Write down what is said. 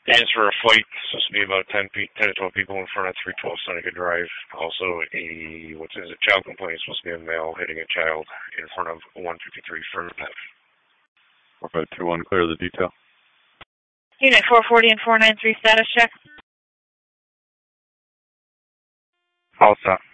Stands for a flight. Supposed to be about 10 to 12 people in front of 312 Seneca Drive. Also, a child complaint. Supposed to be a male hitting a child in front of 153 Fern Ave. 4521, clear the detail. Unit 440 and 493, status check. All set.